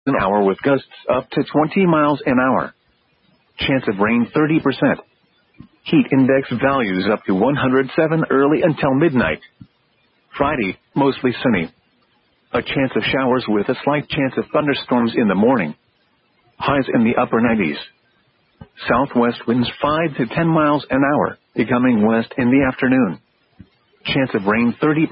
an hour with gusts up to 20 miles an hour. Chance of rain 30%. Heat index values up to 107 early until midnight. Friday, mostly sunny. A chance of showers with a slight chance of thunderstorms in the morning. Highs in the upper 90s. Southwest winds 5 to 10 miles an hour, becoming west in the afternoon. Chance of rain 30%.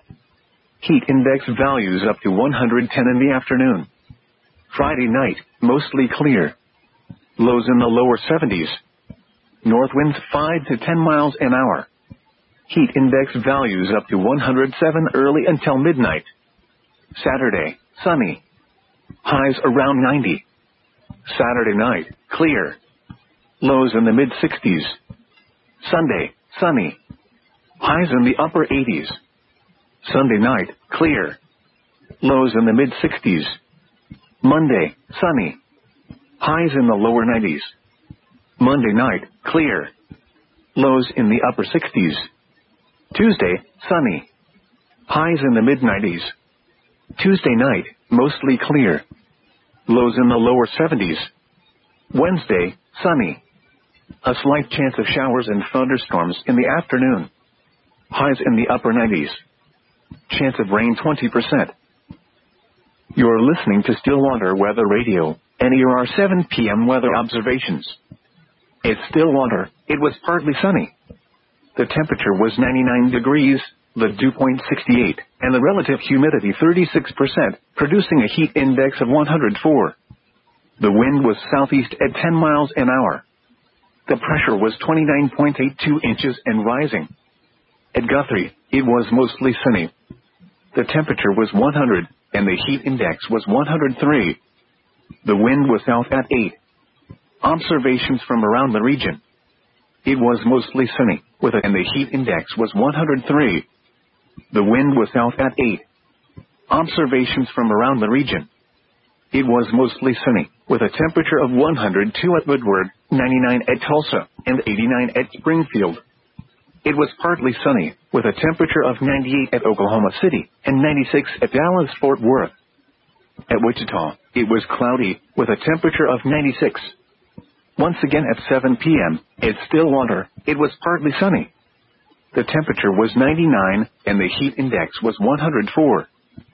Heat index values up to 110 in the afternoon. Friday night, mostly clear. Lows in the lower 70s. North winds 5 to 10 miles an hour. Heat index values up to 107 early until midnight. Saturday, sunny. Highs around 90. Saturday night, clear. Lows in the mid-60s. Sunday, sunny. Highs in the upper 80s. Sunday night, clear. Lows in the mid-60s. Monday, sunny. Highs in the lower 90s. Monday night, clear. Lows in the upper 60s. Tuesday, sunny. Highs in the mid-90s. Tuesday night, mostly clear. Lows in the lower 70s. Wednesday, sunny. A slight chance of showers and thunderstorms in the afternoon. Highs in the upper 90s. Chance of rain 20%. You're listening to Stillwater Weather Radio, and here are 7 p.m. weather observations. At Stillwater, it was partly sunny. The temperature was 99 degrees, the dew point 68, and the relative humidity 36%, producing a heat index of 104. The wind was southeast at 10 miles an hour. The pressure was 29.82 inches and rising. At Guthrie, it was mostly sunny. The temperature was 100, and the heat index was 103. The wind was south at 8. Observations from around the region. It was mostly sunny, and the heat index was 103. The wind was south at 8. Observations from around the region. It was mostly sunny, with a temperature of 102 at Woodward, 99 at Tulsa, and 89 at Springfield. It was partly sunny, with a temperature of 98 at Oklahoma City, and 96 at Dallas-Fort Worth. At Wichita, it was cloudy, with a temperature of 96. Once again at 7 p.m., at Stillwater, it was partly sunny. The temperature was 99, and the heat index was 104.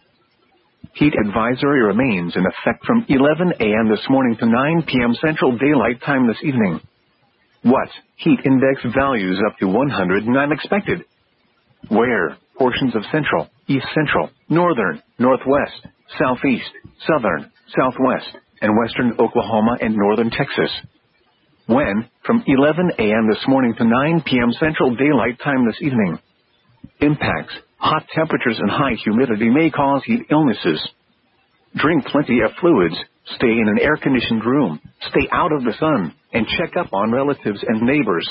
Heat advisory remains in effect from 11 a.m. this morning to 9 p.m. Central Daylight Time this evening. What? Heat index values up to 109 expected. Where? Portions of central, east central, northern, northwest, southeast, southern, southwest, and western Oklahoma and northern Texas. When? From 11 a.m. this morning to 9 p.m. Central Daylight Time this evening. Impacts. Hot temperatures and high humidity may cause heat illnesses. Drink plenty of fluids, stay in an air-conditioned room, stay out of the sun, and check up on relatives and neighbors.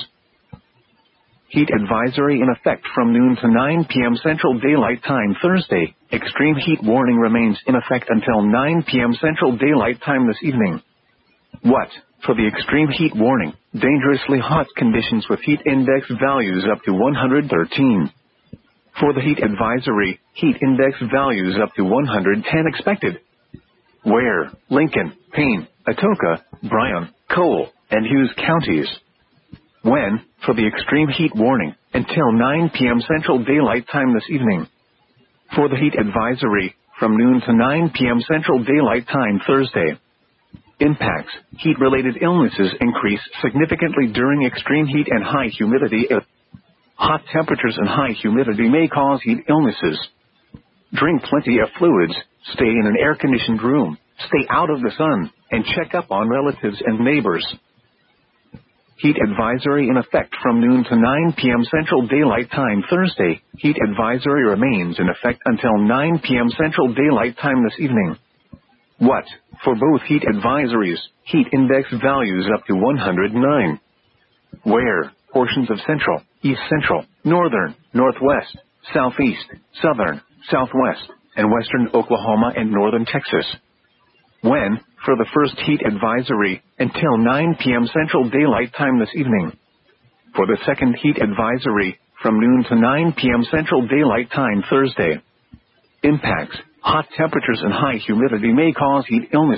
Heat advisory in effect from noon to 9 p.m. Central Daylight Time Thursday. Extreme heat warning remains in effect until 9 p.m. Central Daylight Time this evening. What? For the extreme heat warning, dangerously hot conditions with heat index values up to 113. For the heat advisory, heat index values up to 110 expected. Where? Lincoln, Payne, Atoka, Bryan, Cole, and Hughes counties. When? For the extreme heat warning, until 9 p.m. Central Daylight Time this evening. For the heat advisory, from noon to 9 p.m. Central Daylight Time Thursday. Impacts. Heat-related illnesses increase significantly during extreme heat and high humidity. Hot temperatures and high humidity may cause heat illnesses. Drink plenty of fluids, stay in an air-conditioned room, stay out of the sun, and check up on relatives and neighbors. Heat advisory in effect from noon to 9 p.m. Central Daylight Time Thursday. Heat advisory remains in effect until 9 p.m. Central Daylight Time this evening. What? For both heat advisories, heat index values up to 109. Where? Portions of central, east central, northern, northwest, southeast, southern, southwest, and western Oklahoma and northern Texas. When? For the first heat advisory, until 9 p.m. Central Daylight Time this evening. For the second heat advisory, from noon to 9 p.m. Central Daylight Time Thursday. Impacts. Hot temperatures and high humidity may cause heat illness.